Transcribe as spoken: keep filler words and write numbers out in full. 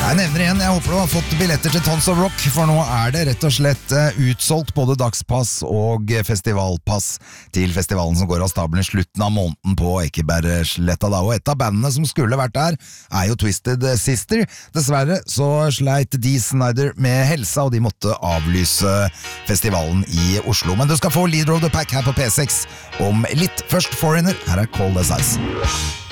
Jeg nevner igjen, jeg håper du har fått billetter til Tons of Rock, for nå er det rett og slett utsolgt både dagspass og festivalpass til festivalen som går av stabelen i slutten av måneden på Ekebergsletta da. Og et av bandene som skulle vært der er jo Twisted Sister. Dessverre så sleit Dee Snider med helsa, og de måtte avlyse festivalen i Oslo. Men du skal få Leader of the Pack her på P seks om litt. Først Foreigner, her er Cold as Ice.